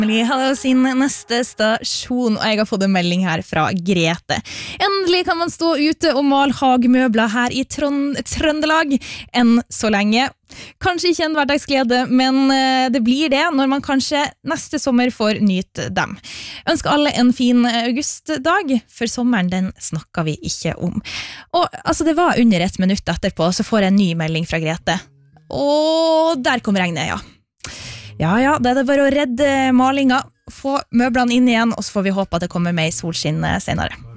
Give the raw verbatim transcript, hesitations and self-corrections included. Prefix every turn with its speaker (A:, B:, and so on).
A: Har sin neste stasjon, og jeg har fått en melding her fra Grete. Endelig kan man stå ute og male hagemøbler her i Trond Trøndelag, enn så lenge. Kanskje ikke en hverdagsglede, men det blir det når man kanskje neste sommer får nyte dem. Ønsker alle en fin augustdag, for sommeren den snakker vi ikke om. Og altså, det var under et minutt etterpå, så får jeg en ny melding fra Grete. Og der kom regnet, ja. Ja, ja, det er det bare å redde malinga, få møblene inn igjen, og så får vi håpe at det kommer mer solskinn senere.